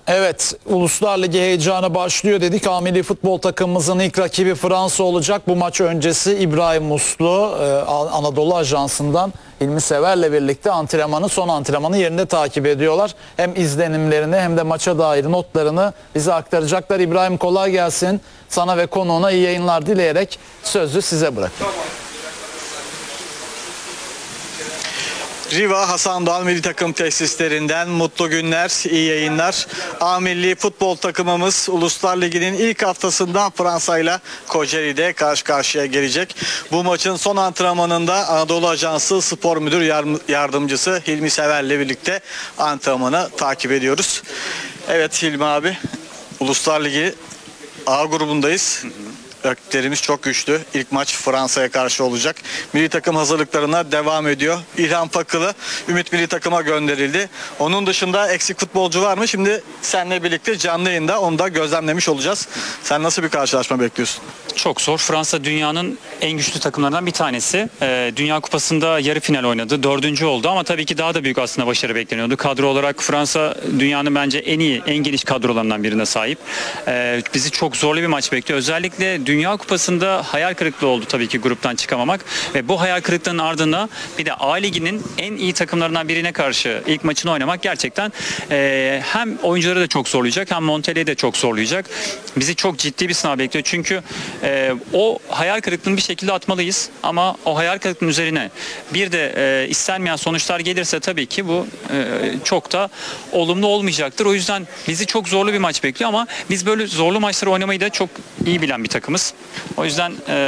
Evet, Uluslar Ligi heyecanı başlıyor dedik. Milli futbol takımımızın ilk rakibi Fransa olacak. Bu maç öncesi İbrahim Uslu, Anadolu Ajansı'ndan İlmi Sever'le birlikte son antrenmanı yerinde takip ediyorlar. Hem izlenimlerini hem de maça dair notlarını bize aktaracaklar. İbrahim, kolay gelsin. Sana ve konuğuna iyi yayınlar dileyerek sözü size bırakıyorum. Riva Hasan Doğan Milli Takım tesislerinden mutlu günler, iyi yayınlar. A Milli futbol takımımız Uluslar Ligi'nin ilk haftasında Fransa ile Kocaeli'de karşı karşıya gelecek. Bu maçın son antrenmanında Anadolu Ajansı Spor Müdür Yardımcısı Hilmi Sever'le birlikte antrenmanı takip ediyoruz. Evet Hilmi abi, Uluslar Ligi A grubundayız. Rakiplerimiz çok güçlü. İlk maç Fransa'ya karşı olacak. Milli takım hazırlıklarına devam ediyor. İlhan Fakılı Ümit Milli Takım'a gönderildi. Onun dışında eksik futbolcu var mı? Şimdi seninle birlikte canlı yayında onu da gözlemlemiş olacağız. Sen nasıl bir karşılaşma bekliyorsun? Çok zor. Fransa dünyanın en güçlü takımlarından bir tanesi. Dünya Kupası'nda yarı final oynadı. 4. oldu ama tabii ki daha da büyük aslında başarı bekleniyordu. Kadro olarak Fransa dünyanın bence en iyi, en geniş kadrolarından birine sahip. Bizi çok zorlu bir maç bekliyor. Özellikle Dünya Kupası'nda hayal kırıklığı oldu tabii ki gruptan çıkamamak. Ve bu hayal kırıklığının ardında bir de A Ligi'nin en iyi takımlarından birine karşı ilk maçını oynamak gerçekten hem oyuncuları da çok zorlayacak hem Montella'yı de çok zorlayacak. Bizi çok ciddi bir sınav bekliyor. Çünkü o hayal kırıklığını bir şekilde atmalıyız ama o hayal kırıklığının üzerine bir de istenmeyen sonuçlar gelirse tabii ki bu çok da olumlu olmayacaktır. O yüzden bizi çok zorlu bir maç bekliyor ama biz böyle zorlu maçları oynamayı da çok iyi bilen bir takımız. O yüzden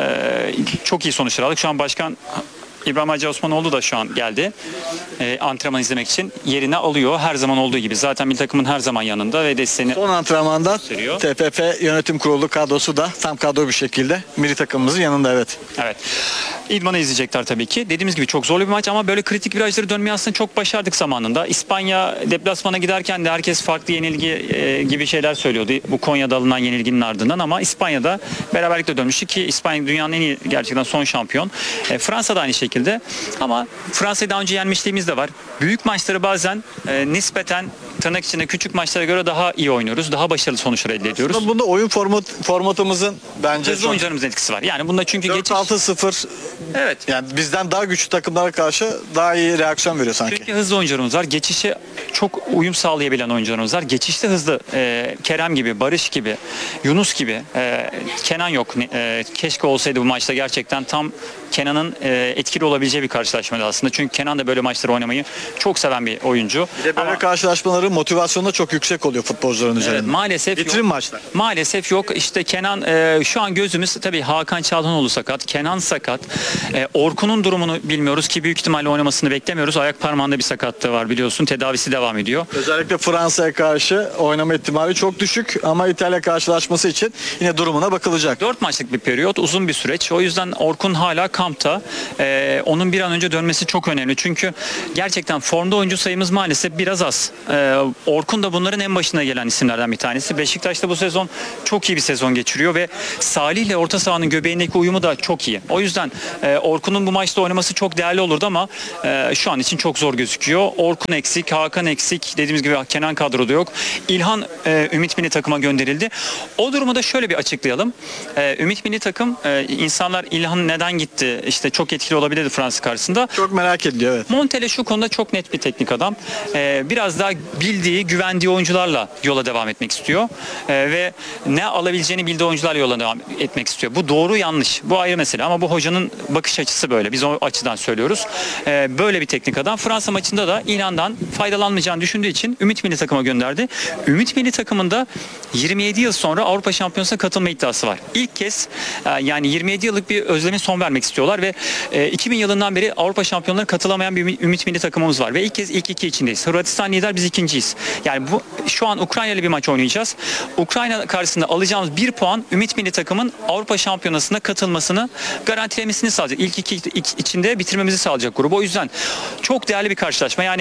çok iyi sonuçlar aldık. Şu an Başkan İbrahim Hacı Osmanoğlu da şu an geldi. Antrenman izlemek için yerine alıyor. Her zaman olduğu gibi. Zaten milli takımın her zaman yanında ve desteğini Son antrenmanda gösteriyor. TFF Yönetim Kurulu kadrosu da tam kadro bir şekilde milli takımımızın yanında, evet. Evet. İdman'ı izleyecekler tabii ki. Dediğimiz gibi çok zorlu bir maç ama böyle kritik virajları dönmeyi aslında çok başardık zamanında. İspanya deplasmana giderken de herkes farklı yenilgi gibi şeyler söylüyordu. Bu Konya'da alınan yenilginin ardından ama İspanya'da beraberlikle dönmüştü ki İspanya dünyanın en iyi gerçekten son şampiyon. Fransa da aynı şekilde. Ama Fransa'yı daha önce yenmişliğimiz de var. Büyük maçları bazen nispeten tırnak içinde küçük maçlara göre daha iyi oynuyoruz. Daha başarılı sonuçlar elde ediyoruz. Aslında bunda oyun formatımızın bence Hızlı oyuncularımızın etkisi var. Yani bunda çünkü geçiş... 4-6-0, Evet. yani bizden daha güçlü takımlara karşı daha iyi reaksiyon veriyor sanki. Çünkü hızlı oyuncularımız var. Geçişe çok uyum sağlayabilen oyuncularımız var. Geçişte hızlı. Kerem gibi, Barış gibi, Yunus gibi. Kenan yok. Keşke olsaydı bu maçta gerçekten tam Kenan'ın etkili olabileceği bir karşılaşmaydı aslında. Çünkü Kenan da böyle maçları oynamayı çok seven bir oyuncu. Bir de böyle karşılaşmaların motivasyonu da çok yüksek oluyor futbolcuların üzerinde. Evet, maalesef Bitirim yok. maçlar. Maalesef yok. İşte Kenan şu an gözümüz tabii Hakan Çalhanoğlu sakat. Kenan sakat. Orkun'un durumunu bilmiyoruz ki büyük ihtimalle oynamasını beklemiyoruz. Ayak parmağında bir sakatlığı var biliyorsun. Tedavisi devam ediyor. Özellikle Fransa'ya karşı oynama ihtimali çok düşük ama İtalya karşılaşması için yine durumuna bakılacak. 4 maçlık bir periyot, uzun bir süreç. O yüzden Orkun hala kampta. Onun bir an önce dönmesi çok önemli. Çünkü gerçekten formda oyuncu sayımız maalesef biraz az. Orkun da bunların en başına gelen isimlerden bir tanesi. Beşiktaş'ta bu sezon çok iyi bir sezon geçiriyor ve Salih ile orta sahanın göbeğindeki uyumu da çok iyi. O yüzden Orkun'un bu maçta oynaması çok değerli olurdu ama şu an için çok zor gözüküyor. Orkun eksik, Hakan eksik. Dediğimiz gibi Kenan kadroda yok. İlhan Ümit Milli Takım'a gönderildi. O durumu da şöyle bir açıklayalım. Ümit Milli Takım, insanlar İlhan neden gitti? İşte çok etkili olabilirdi Fransa karşısında. Çok merak ediliyor, evet. Montella şu konuda çok net bir teknik adam. Biraz daha bildiği, güvendiği oyuncularla yola devam etmek istiyor. Ve ne alabileceğini bildiği oyuncularla yola devam etmek istiyor. Bu doğru yanlış. Bu ayrı mesele ama bu hocanın bakış açısı böyle. Biz o açıdan söylüyoruz. Böyle bir teknik adam. Fransa maçında da İlhan'dan faydalanmayacağını düşündüğü için Ümit Milli Takım'a gönderdi. Ümit Milli Takımında 27 yıl sonra Avrupa Şampiyonası'na katılma iddiası var. İlk kez yani 27 yıllık bir özleme son vermek istiyorlar ve 2000 yılından beri Avrupa Şampiyonlarına katılamayan bir Ümit Milli Takımımız var ve ilk kez ilk iki içindeyiz. Hırvatistan lider, biz ikinciyiz. Yani şu an Ukrayna ile bir maç oynayacağız. Ukrayna karşısında alacağımız 1 puan Ümit Milli Takımın Avrupa Şampiyonası'na katılmasını garantilemesini sağlayacak. İlk iki içinde bitirmemizi sağlayacak grubu. O yüzden çok değerli bir karşılaşma. Yani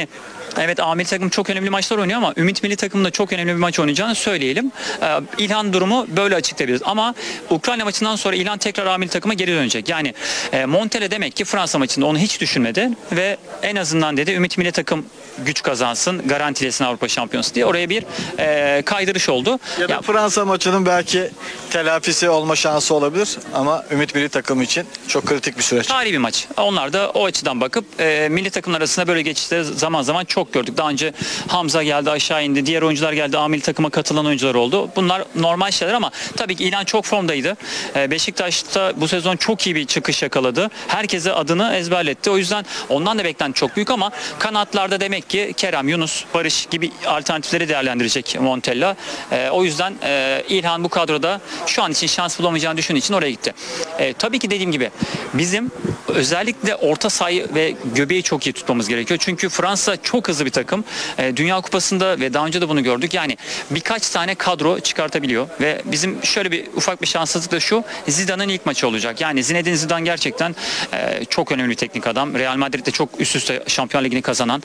Evet, A milli takım çok önemli maçlar oynuyor ama Ümit milli takımında çok önemli bir maç oynayacağını söyleyelim. İlhan durumu böyle açıklayabiliriz. Ama Ukrayna maçından sonra İlhan tekrar A milli takıma geri dönecek. Yani Montella demek ki Fransa maçında onu hiç düşünmedi ve en azından dedi Ümit milli takım güç kazansın, garantilesin Avrupa Şampiyonası diye oraya bir kaydırış oldu. Ya da Ya, Fransa maçının belki telafisi olma şansı olabilir ama Ümit milli takım için çok kritik bir süreç. tarihi bir maç. Onlar da o açıdan bakıp milli takımlar arasında böyle geçişleri zaman zaman çok gördük. Daha önce Hamza geldi, aşağı indi. Diğer oyuncular geldi. A milli takıma katılan oyuncular oldu. Bunlar normal şeyler ama tabii ki İlhan çok formdaydı. Beşiktaş'ta bu sezon çok iyi bir çıkış yakaladı. Herkese adını ezberletti. O yüzden ondan da beklenti çok büyük ama kanatlarda demek ki Kerem, Yunus, Barış gibi alternatifleri değerlendirecek Montella. O yüzden İlhan bu kadroda şu an için şans bulamayacağını düşündüğü için oraya gitti. Tabii ki dediğim gibi bizim özellikle orta sahayı ve göbeği çok iyi tutmamız gerekiyor. Çünkü Fransa çok hızlı bir takım. Dünya Kupası'nda ve daha önce de bunu gördük. Yani birkaç tane kadro çıkartabiliyor ve bizim şöyle bir ufak bir şanssızlık da şu. Zidane'ın ilk maçı olacak. Yani Zinedine Zidane gerçekten çok önemli bir teknik adam. Real Madrid'de çok üst üste Şampiyon Ligi'ni kazanan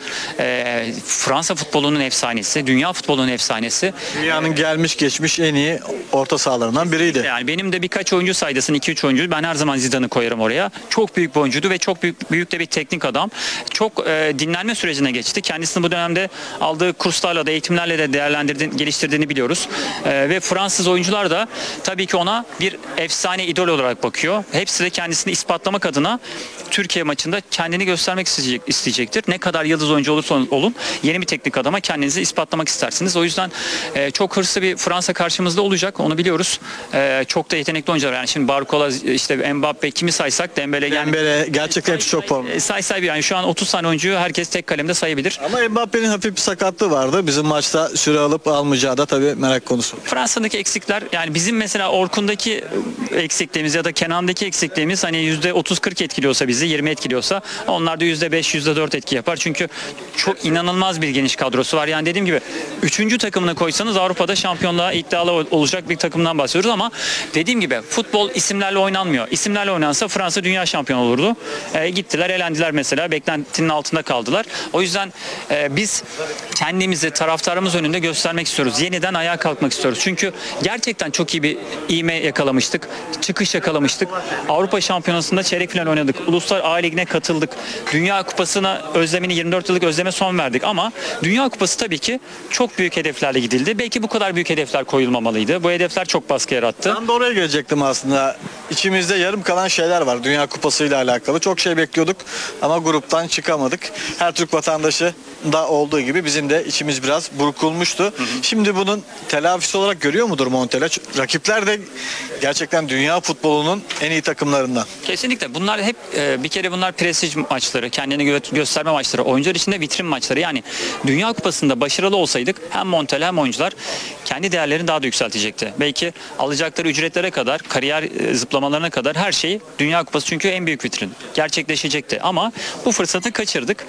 Fransa futbolunun efsanesi, dünya futbolunun efsanesi. Dünyanın gelmiş geçmiş en iyi orta sahalarından biriydi. Yani benim de birkaç oyuncu saydasın 2-3 oyuncu. Ben her zaman Zidane'ı koyarım oraya. Çok büyük bir oyuncuydu ve çok büyük de bir teknik adam. Çok dinlenme sürecine geçti. Kendisini bu dönemde aldığı kurslarla da eğitimlerle de geliştirdiğini biliyoruz. Ve Fransız oyuncular da tabii ki ona bir efsane idol olarak bakıyor. Hepsi de kendisini ispatlamak adına Türkiye maçında kendini göstermek isteyecektir. Ne kadar yıldız oyuncu olursa olun yeni bir teknik adama kendinizi ispatlamak istersiniz. O yüzden çok hırslı bir Fransa karşımızda olacak. Onu biliyoruz. Çok da yetenekli oyuncular. Yani şimdi Barcola, işte Mbappe kimi saysak Dembele Gerçekten hepsi çok formda. say yani şu an 30 tane oyuncuyu herkes tek kalemde sayabilir. Ama Mbappe'nin hafif bir sakatlığı vardı. Bizim maçta süre alıp almayacağı da tabii merak konusu. Fransa'daki eksikler yani bizim mesela Orkun'daki eksikliğimiz ya da Kenan'daki eksikliğimiz hani %30-40 etkiliyorsa bizi 20 etkiliyorsa onlar da %5 %4 etki yapar. Çünkü çok inanılmaz bir geniş kadrosu var. Yani dediğim gibi 3. takımını koysanız Avrupa'da şampiyonluğa iddialı olacak bir takımdan bahsediyoruz ama dediğim gibi futbol isimlerle oynanmıyor. İsimlerle oynansa Fransa dünya şampiyonu olurdu. Gittiler, elendiler mesela. Beklentinin altında kaldılar. O yüzden biz kendimizi taraftarımız önünde göstermek istiyoruz. Yeniden ayağa kalkmak istiyoruz. Çünkü gerçekten çok iyi bir ivme yakalamıştık. Çıkış yakalamıştık. Avrupa Şampiyonası'nda çeyrek final oynadık. Uluslar A Ligi'ne katıldık. Dünya Kupası'na özlemini 24 yıllık özleme son verdik ama Dünya Kupası tabii ki çok büyük hedeflerle gidildi. Belki bu kadar büyük hedefler koyulmamalıydı. Bu hedefler çok baskı yarattı. Ben de oraya gelecektim aslında. İçimizde yarım kalan şeyler var Dünya Kupası ile alakalı. Çok şey bekliyorduk ama gruptan çıkamadık. Her Türk vatandaşı da olduğu gibi bizim de içimiz biraz burkulmuştu. Şimdi bunun telafisi olarak görüyor mudur Montella? Rakipler de gerçekten dünya futbolunun en iyi takımlarından. Kesinlikle. Bunlar hep bir kere bunlar prestij maçları, kendini gösterme maçları, oyuncular için de vitrin maçları. Yani Dünya Kupası'nda başarılı olsaydık hem Montella hem oyuncular kendi değerlerini daha da yükseltecekti. Belki alacakları ücretlere kadar, kariyer zıplamalarına kadar her şey Dünya Kupası çünkü en büyük vitrin gerçekleşecekti. Ama bu fırsatı kaçırdık.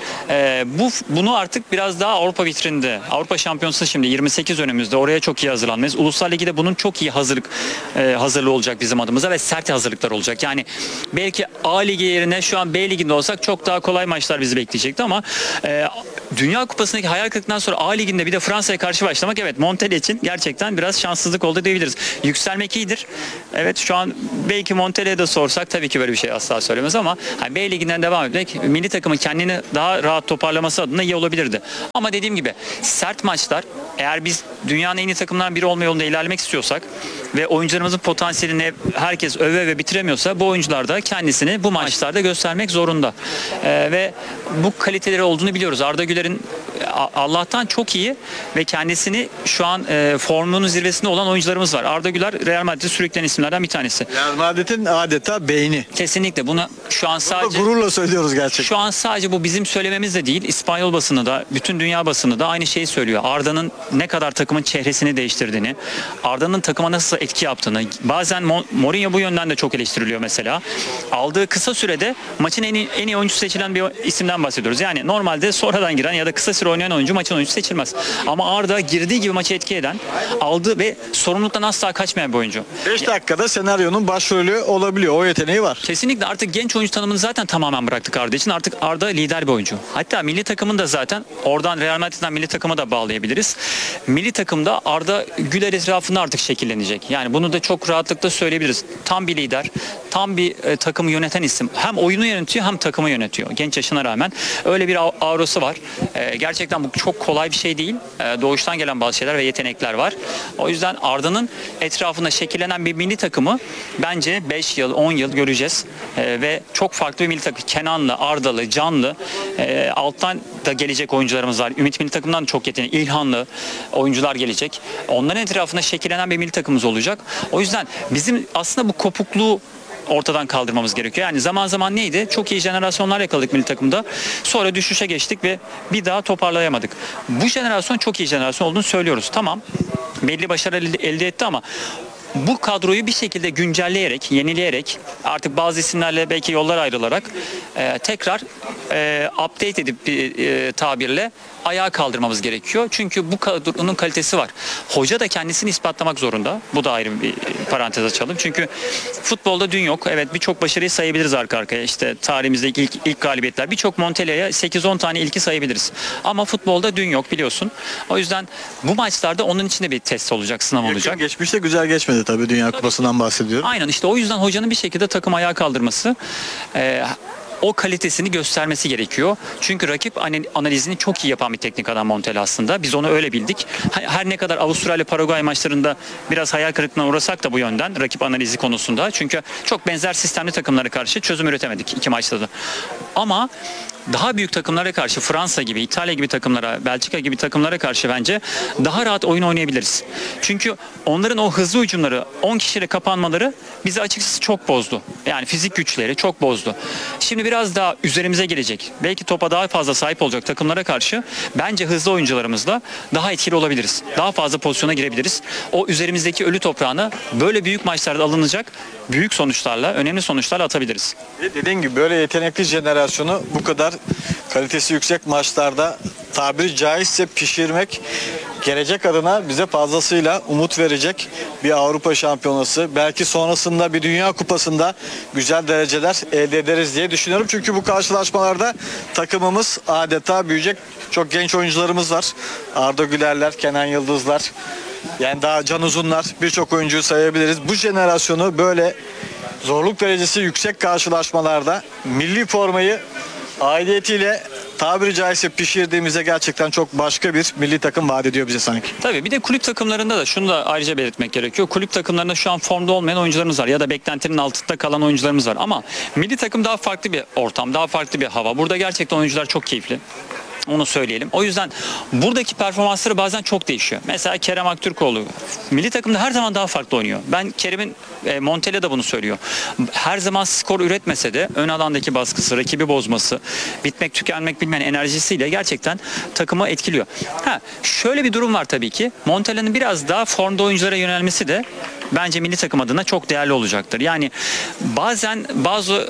Bunu artık biraz daha Avrupa vitrinde, Avrupa Şampiyonası şimdi 28 önümüzde. Oraya çok iyi hazırlanmayız. Uluslar Ligi'de bunun çok iyi hazırlığı olacak bizim adımıza ve sert hazırlıklar olacak. Yani belki A Ligi yerine şu an B Ligi'nde olsak çok daha kolay maçlar bizi bekleyecekti ama Dünya Kupası'ndaki hayal kırıklığından sonra A Ligi'nde bir de Fransa'ya karşı başlamak evet Montella için gerçekten biraz şanssızlık oldu diyebiliriz. Yükselmek iyidir. Evet şu an belki Montella'ya da sorsak tabii ki böyle bir şey asla söylemez ama hani B Ligi'nden devam etmek milli takımın kendini daha rahat toparlaması adına iyi olabilirdi. Ama dediğim gibi sert maçlar eğer biz dünyanın en iyi takımlarından biri olma yolunda ilerlemek istiyorsak ve oyuncularımızın potansiyelini herkes öve ve bitiremiyorsa bu oyuncular da kendisini bu maçlarda göstermek zorunda. Ve bu kaliteleri olduğunu biliyoruz. Arda Güler'in Allah'tan çok iyi ve kendisini şu an formunun zirvesinde olan oyuncularımız var. Arda Güler Real Madrid'e sürükleyen isimlerden bir tanesi. Real Madrid'in adeta beyni. Kesinlikle bunu şu an sadece Gururla söylüyoruz gerçekten. şu an sadece bu bizim söylememiz de değil. İspanyol basını da, bütün dünya basını da aynı şeyi söylüyor. Arda'nın ne kadar takımın çehresini değiştirdiğini, Arda'nın takıma nasıl etki yaptığını, bazen Mourinho bu yönden de çok eleştiriliyor mesela. Aldığı kısa sürede maçın en iyi oyuncusu seçilen bir isimden bahsediyoruz. Yani normalde sonradan giren ya da kısa süre oynayan oyuncu maçın oyuncusu seçilmez. Ama Arda girdiği gibi maçı etki eden, aldı ve sorumluluktan asla kaçmayan bir oyuncu. 5 dakikada senaryonun başrolü olabiliyor. O yeteneği var. Kesinlikle artık genç oyuncu tanımını zaten tamamen bıraktık Arda için. Artık Arda lider bir oyuncu. Hatta milli takımın da zaten oradan Real Madrid'den milli takıma da bağlayabiliriz. Milli takımda Arda Güler etrafında artık şekillenecek. Yani bunu da çok rahatlıkla söyleyebiliriz. Tam bir lider, tam bir takımı yöneten isim. Hem oyunu yönetiyor hem takımı yönetiyor. Genç yaşına rağmen öyle bir aurosu var. Gerçekten bu çok kolay bir şey değil. Doğuştan gelen bazı şeyler ve yetenekler var. O yüzden Arda'nın etrafında şekillenen bir milli takımı bence 5 yıl, 10 yıl göreceğiz. Ve çok farklı bir milli takım. Kenanlı, Ardalı, Canlı, alttan da gelecek oyuncularımız var. Ümit milli takımdan da çok yetenekli, İlhanlı oyuncular gelecek. Onların etrafında şekillenen bir milli takımımız olacak. O yüzden bizim aslında bu kopukluğu ortadan kaldırmamız gerekiyor. Yani zaman zaman neydi? Çok iyi jenerasyonlar yakaladık milli takımda. Sonra düşüşe geçtik ve bir daha toparlayamadık. Bu jenerasyon çok iyi jenerasyon olduğunu söylüyoruz. Tamam. Belli başarı elde etti ama bu kadroyu bir şekilde güncelleyerek, yenileyerek, artık bazı isimlerle belki yollar ayrılarak tekrar update edip bir tabirle ayağa kaldırmamız gerekiyor. Çünkü bu kadronun kalitesi var. Hoca da kendisini ispatlamak zorunda. Bu da ayrı bir parantez açalım. Çünkü futbolda dün yok. Evet, birçok başarıyı sayabiliriz arka arkaya. İşte tarihimizdeki ilk galibiyetler. Birçok Montella'ya 8-10 tane ilki sayabiliriz. Ama futbolda dün yok, biliyorsun. O yüzden bu maçlarda onun için de bir test olacak, sınav olacak. Geçmişte güzel geçmedi tabii, Dünya Kupası'ndan bahsediyorum. Aynen, işte o yüzden hocanın bir şekilde takım ayağa kaldırması, o kalitesini göstermesi gerekiyor. Çünkü rakip analizini çok iyi yapan bir teknik adam Montella aslında. Biz onu öyle bildik. Her ne kadar Avustralya Paraguay maçlarında biraz hayal kırıklığına uğrasak da bu yönden rakip analizi konusunda. Çünkü çok benzer sistemli takımlara karşı çözüm üretemedik iki maçta da. Ama daha büyük takımlara karşı, Fransa gibi, İtalya gibi takımlara, Belçika gibi takımlara karşı bence daha rahat oyun oynayabiliriz. Çünkü onların o hızlı hücumları, 10 kişiyle kapanmaları bizi açıkçası çok bozdu. Yani fizik güçleri çok bozdu. Şimdi biraz daha üzerimize gelecek, belki topa daha fazla sahip olacak takımlara karşı bence hızlı oyuncularımızla daha etkili olabiliriz. Daha fazla pozisyona girebiliriz. O üzerimizdeki ölü toprağını böyle büyük maçlarda alınacak büyük sonuçlarla, önemli sonuçlarla atabiliriz. Dediğin gibi böyle yetenekli jenerasyonu bu kadar kalitesi yüksek maçlarda tabiri caizse pişirmek gelecek adına bize fazlasıyla umut verecek bir Avrupa Şampiyonası. Belki sonrasında bir Dünya Kupası'nda güzel dereceler elde ederiz diye düşünüyorum. Çünkü bu karşılaşmalarda takımımız adeta büyüyecek. Çok genç oyuncularımız var. Arda Gülerler, Kenan Yıldızlar, yani daha Can Uzunlar, birçok oyuncuyu sayabiliriz. Bu jenerasyonu böyle zorluk derecesi yüksek karşılaşmalarda milli formayı aidiyetiyle tabiri caizse pişirdiğimizde gerçekten çok başka bir milli takım vaat ediyor bize sanki. Tabii, bir de kulüp takımlarında da şunu da ayrıca belirtmek gerekiyor. Kulüp takımlarında şu an formda olmayan oyuncularımız var ya da beklentinin altında kalan oyuncularımız var. Ama milli takım daha farklı bir ortam, daha farklı bir hava. Burada gerçekten oyuncular çok keyifli. Onu söyleyelim. O yüzden buradaki performansları bazen çok değişiyor. Mesela Kerem Aktürkoğlu milli takımda her zaman daha farklı oynuyor. Ben Kerem'in, Montella da bunu söylüyor. Her zaman skor üretmese de ön alandaki baskısı, rakibi bozması, bitmek tükenmek bilmeyen enerjisiyle gerçekten takımı etkiliyor. Şöyle bir durum var tabii ki. Montella'nın biraz daha formda oyunculara yönelmesi de bence milli takım adına çok değerli olacaktır. Yani bazen bazı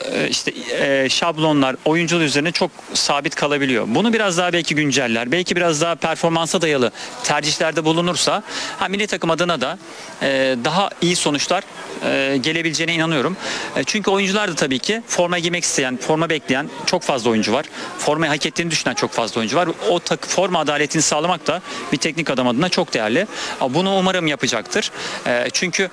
şablonlar oyuncular üzerine çok sabit kalabiliyor. Bunu biraz daha belki günceller, belki biraz daha performansa dayalı tercihlerde bulunursa milli takım adına da daha iyi sonuçlar gelebileceğine inanıyorum. Çünkü oyuncular da tabii ki forma giymek isteyen, forma bekleyen çok fazla oyuncu var. Formayı hak ettiğini düşünen çok fazla oyuncu var. O forma adaletini sağlamak da bir teknik adam adına çok değerli. Bunu umarım yapacaktır. Çünkü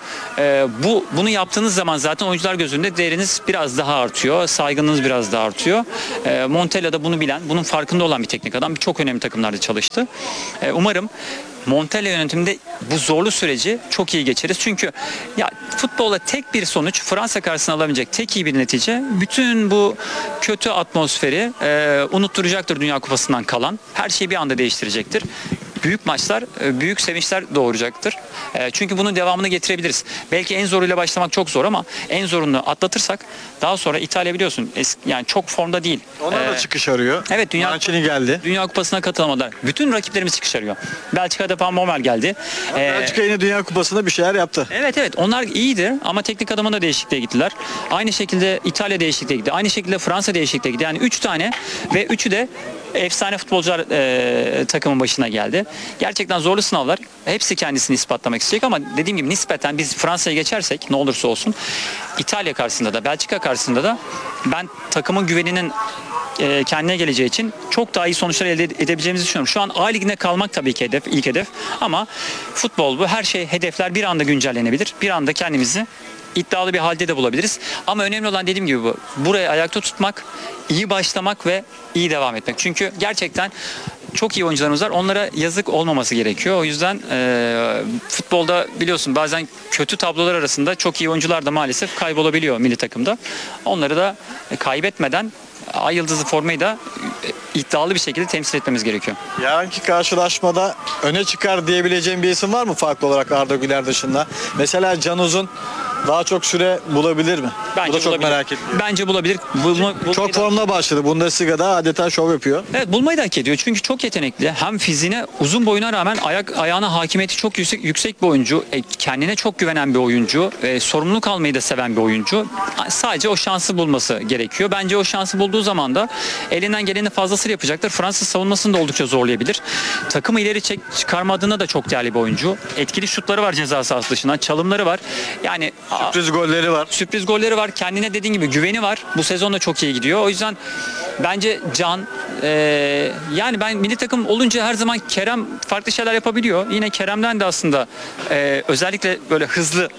bunu yaptığınız zaman zaten oyuncular gözünde değeriniz biraz daha artıyor. Saygınlığınız biraz daha artıyor. Montella da bunu bilen, bunun farkında olan bir teknik adam. Çok önemli takımlarda çalıştı. Umarım Montella yönetiminde bu zorlu süreci çok iyi geçeriz. Çünkü ya futbolda tek bir sonuç, Fransa karşısına alabilecek tek iyi bir netice bütün bu kötü atmosferi unutturacaktır Dünya Kupası'ndan kalan. Her şeyi bir anda değiştirecektir. Büyük maçlar, büyük sevinçler doğuracaktır. Çünkü bunun devamını getirebiliriz. Belki en zoruyla başlamak çok zor ama en zorunu atlatırsak daha sonra İtalya biliyorsun yani çok formda değil. Onlar da çıkış arıyor. Evet, Mancini geldi. Dünya Kupası'na katılamadılar. Bütün rakiplerimiz çıkış arıyor. Belçika'da Van Bommel geldi. Belçika yine Dünya Kupası'nda bir şeyler yaptı. Evet, onlar iyiydi ama teknik adamın da değişikliğe gittiler. Aynı şekilde İtalya değişikliğe gitti. Aynı şekilde Fransa değişikliğe gitti. Yani 3 tane ve üçü de efsane futbolcular takımın başına geldi. Gerçekten zorlu sınavlar. Hepsi kendisini ispatlamak isteyecek ama dediğim gibi nispeten biz Fransa'ya geçersek ne olursa olsun İtalya karşısında da Belçika karşısında da ben takımın güveninin kendine geleceği için çok daha iyi sonuçlar elde edebileceğimizi düşünüyorum. Şu an A Ligi'nde kalmak tabii ki ilk hedef ama futbol bu. Her şey, hedefler bir anda güncellenebilir. Bir anda kendimizi iddialı bir halde de bulabiliriz. Ama önemli olan dediğim gibi bu. Burayı ayakta tutmak, iyi başlamak ve iyi devam etmek. Çünkü gerçekten çok iyi oyuncularımız var. Onlara yazık olmaması gerekiyor. O yüzden futbolda biliyorsun bazen kötü tablolar arasında çok iyi oyuncular da maalesef kaybolabiliyor milli takımda. Onları da kaybetmeden Ay Yıldızı formayı da iddialı bir şekilde temsil etmemiz gerekiyor. Yarınki karşılaşmada öne çıkar diyebileceğim bir isim var mı farklı olarak Arda Güler dışında? Mesela Can Uzun daha çok süre bulabilir mi? Bu da çok bulabilir. merak ediyorum. Bence bulabilir. Çok formda başladı. Bundesliga'da adeta şov yapıyor. Evet, bulmayı da hak ediyor. Çünkü çok yetenekli. Hem fiziğine, uzun boyuna rağmen ayağına hakimiyeti çok yüksek bir oyuncu. Kendine çok güvenen bir oyuncu. Sorumluluk almayı da seven bir oyuncu. Sadece o şansı bulması gerekiyor. Bence o şansı bulduğu zaman da elinden geleni fazlasıyla yapacaktır. Fransız savunmasını da oldukça zorlayabilir. Takımı ileri çıkarma adına da çok değerli bir oyuncu. Etkili şutları var ceza sahası dışından. Çalımları var. Yani Sürpriz golleri var. sürpriz golleri var. Kendine dediğin gibi güveni var. Bu sezon da çok iyi gidiyor. O yüzden bence Can yani ben milli takım olunca her zaman Kerem farklı şeyler yapabiliyor. Yine Kerem'den de aslında özellikle böyle hızlı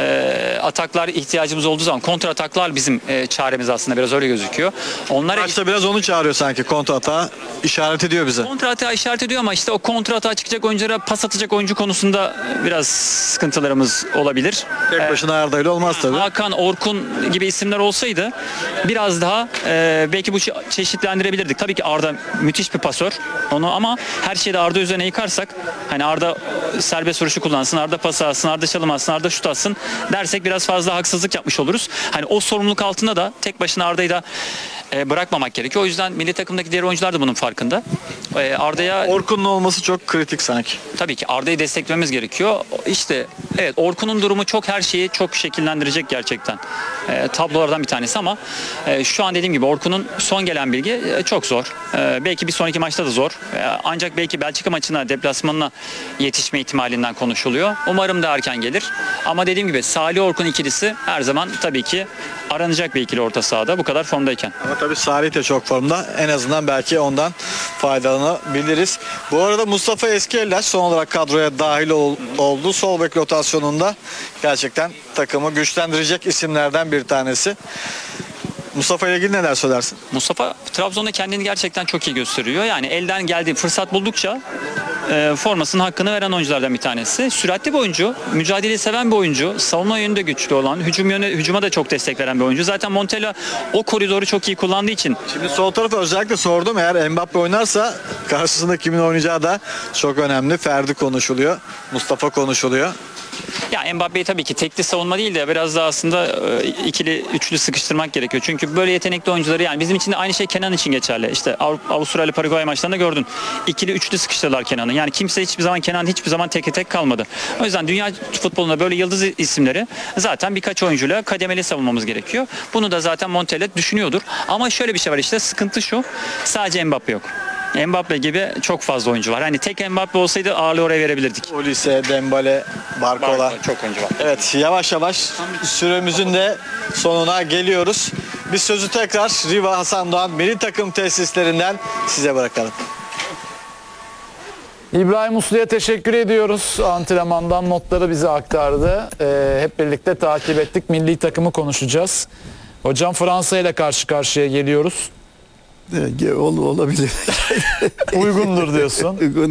ataklar ihtiyacımız olduğu zaman kontra ataklar bizim çaremiz aslında biraz öyle gözüküyor. Onlara Maçta biraz onu çağırıyor sanki, kontra atağı işaret ediyor bize. kontra atağı işaret ediyor ama işte o kontra atağa çıkacak oyunculara pas atacak oyuncu konusunda biraz sıkıntılarımız olabilir. Tek başına Arda ile olmaz tabii. Hakan, Orkun gibi isimler olsaydı biraz daha belki bu çeşitlendirebilirdik. Tabii ki Arda müthiş bir pasör. Onu ama her şeyi de Arda üzerine yıkarsak hani Arda serbest vuruşu kullansın, Arda pas atsın, Arda çalım atsın, Arda şut atsın dersek biraz fazla haksızlık yapmış oluruz. Hani o sorumluluk altında da tek başına Arda'yı da bırakmamak gerekiyor. O yüzden milli takımdaki diğer oyuncular da bunun farkında. Arda'ya Orkun'un olması çok kritik sanki. tabii ki Arda'yı desteklememiz gerekiyor. İşte evet, Orkun'un durumu her şeyi çok şekillendirecek gerçekten. Tablolardan bir tanesi ama şu an dediğim gibi Orkun'un son gelen bilgi çok zor. Belki bir sonraki maçta da zor. Ancak belki Belçika maçına, deplasmanına yetişme ihtimalinden konuşuluyor. Umarım da erken gelir. Ama dediğim gibi Salih Orkun ikilisi her zaman tabii ki aranacak bir ikili orta sahada bu kadar formdayken. Ama tabii Salih de çok formda. En azından belki ondan faydalanabiliriz. Bu arada Mustafa Eskiellaş son olarak kadroya dahil oldu. Sol bek rotasyonunda gerçekten takımı güçlendirecek isimlerden bir tanesi. Mustafa ile ilgili neler söylersin? Mustafa Trabzon'da kendini gerçekten çok iyi gösteriyor. Yani elden geldiği fırsat buldukça formasının hakkını veren oyunculardan bir tanesi. Süratli bir oyuncu, mücadeleyi seven bir oyuncu, savunma yönünde güçlü olan, hücuma da çok destek veren bir oyuncu. Zaten Montella o koridoru çok iyi kullandığı için. Şimdi sol tarafı özellikle sordum. Eğer Mbappe oynarsa karşısında kimin oynayacağı da çok önemli. Ferdi konuşuluyor. Mustafa konuşuluyor. Ya Mbappe'yi tabii ki tekli savunma değil de biraz daha aslında ikili, üçlü sıkıştırmak gerekiyor. Çünkü böyle yetenekli oyuncuları yani bizim için de aynı şey Kenan için geçerli. İşte Avustralya Paraguay maçlarında gördün. İkili, üçlü sıkıştırdılar Kenan'ı. Yani kimse Kenan hiçbir zaman tek kalmadı. O yüzden dünya futbolunda böyle yıldız isimleri zaten birkaç oyuncuyla kademeli savunmamız gerekiyor. Bunu da zaten Montella düşünüyordur. Ama şöyle bir şey var işte sıkıntı şu. Sadece Mbappe yok. Mbappe gibi çok fazla oyuncu var. Hani tek Mbappe olsaydı ağırlığı oraya verebilirdik. Olise, Dembele, Barcola. Çok oyuncu var. Evet, yavaş yavaş süremizin de sonuna geliyoruz. Biz sözü tekrar Riva Hasan Doğan milli takım tesislerinden size bırakalım. İbrahim Uslu'ya teşekkür ediyoruz. Antrenmandan notları bize aktardı. Hep birlikte takip ettik. Milli takımı konuşacağız. Hocam Fransa ile karşı karşıya geliyoruz. Olabilir. Uygundur diyorsun. Uygun